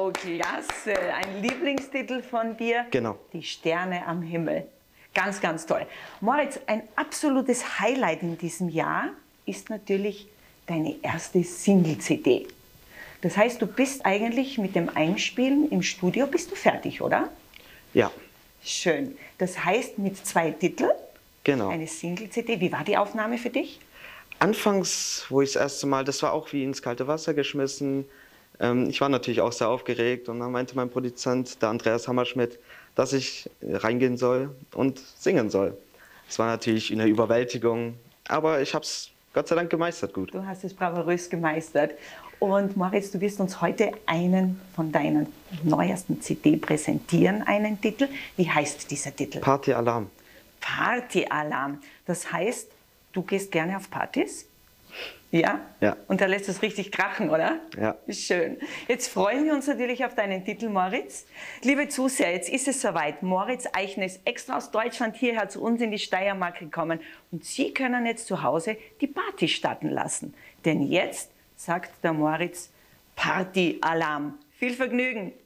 Wow, klasse. Ein Lieblingstitel von dir? Genau. Die Sterne am Himmel. Ganz, ganz toll. Moritz, ein absolutes Highlight in diesem Jahr ist natürlich deine erste Single-CD. Das heißt, du bist eigentlich mit dem Einspielen im Studio, bist du fertig, oder? Ja. Schön. Das heißt, mit 2 Titeln, Genau. eine Single-CD. Wie war die Aufnahme für dich? Anfangs, wo ich das erste Mal, das war auch wie ins kalte Wasser geschmissen. Ich war natürlich auch sehr aufgeregt und dann meinte mein Produzent, der Andreas Hammerschmidt, dass ich reingehen soll und singen soll. Es war natürlich eine Überwältigung, aber ich habe es Gott sei Dank gemeistert gut. Du hast es bravourös gemeistert. Und Moritz, du wirst uns heute einen von deinen neuesten CD präsentieren, einen Titel. Wie heißt dieser Titel? Partyalarm. Partyalarm. Das heißt, du gehst gerne auf Partys? Ja? Ja. Und da lässt es richtig krachen, oder? Ja. Schön. Jetzt freuen wir uns natürlich auf deinen Titel, Moritz. Liebe Zuseher, jetzt ist es soweit. Moritz Eichner ist extra aus Deutschland hierher zu uns in die Steiermark gekommen. Und Sie können jetzt zu Hause die Party starten lassen. Denn jetzt sagt der Moritz Partyalarm. Viel Vergnügen!